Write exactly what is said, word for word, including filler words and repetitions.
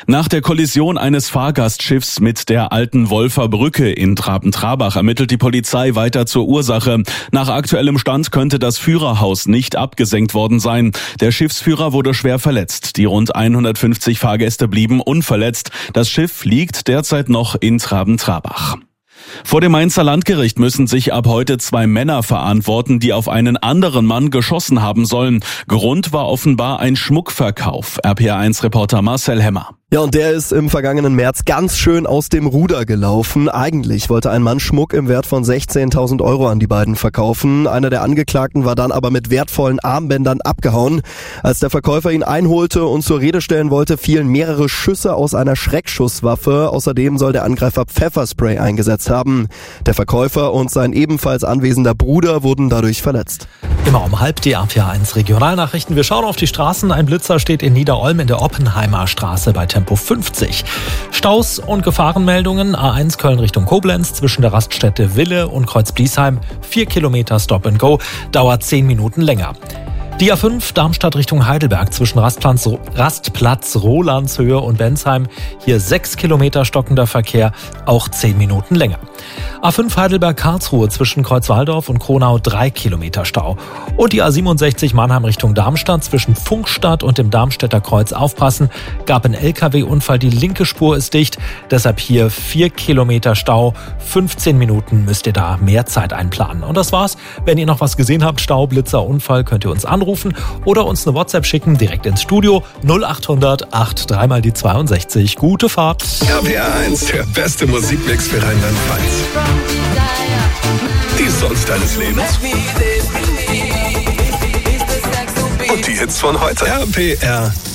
Nach der Kollision eines Fahrgastschiffs mit der alten Wolfer Brücke in Traben-Trabach ermittelt die Polizei weiter zur Ursache. Nach aktuellem Stand könnte das Führerhaus nicht abgesenkt worden sein. Der Schiffsführer wurde schwer verletzt. Die rund hundertfünfzig Fahrgäste blieben unverletzt. Das Schiff liegt derzeit noch in Traben-Trabach. Vor dem Mainzer Landgericht müssen sich ab heute zwei Männer verantworten, die auf einen anderen Mann geschossen haben sollen. Grund war offenbar ein Schmuckverkauf. R P R eins Reporter Marcel Hemmer. Ja, und der ist im vergangenen März ganz schön aus dem Ruder gelaufen. Eigentlich wollte ein Mann Schmuck im Wert von sechzehntausend Euro an die beiden verkaufen. Einer der Angeklagten war dann aber mit wertvollen Armbändern abgehauen. Als der Verkäufer ihn einholte und zur Rede stellen wollte, fielen mehrere Schüsse aus einer Schreckschusswaffe. Außerdem soll der Angreifer Pfefferspray eingesetzt haben. Der Verkäufer und sein ebenfalls anwesender Bruder wurden dadurch verletzt. Immer um halb die R P R eins Regionalnachrichten. Wir schauen auf die Straßen. Ein Blitzer steht in Niederolm in der Oppenheimer Straße bei Tempo fünfzig. Staus und Gefahrenmeldungen. A eins Köln Richtung Koblenz zwischen der Raststätte Wille und Kreuz-Bliesheim. Vier Kilometer Stop and Go. Dauert zehn Minuten länger. Die A fünf Darmstadt Richtung Heidelberg zwischen Rastplatz, Rastplatz Rolandshöhe und Bensheim. Hier sechs Kilometer stockender Verkehr, auch zehn Minuten länger. A fünf Heidelberg-Karlsruhe zwischen Kreuzwaldorf und Kronau drei Kilometer Stau. Und die A siebenundsechzig Mannheim Richtung Darmstadt zwischen Funkstadt und dem Darmstädter Kreuz aufpassen. Gab einen L K W-Unfall, die linke Spur ist dicht. Deshalb hier vier Kilometer Stau. fünfzehn Minuten müsst ihr da mehr Zeit einplanen. Und das war's. Wenn ihr noch was gesehen habt, Stau, Blitzer, Unfall, könnt ihr uns anrufen. Oder uns eine WhatsApp schicken, direkt ins Studio null acht hundert acht drei mal die zweiundsechzig. Gute Fahrt. R P R eins, der beste Musikmix für Rheinland-Pfalz. Die Songs deines Lebens. Und die Hits von heute. R P R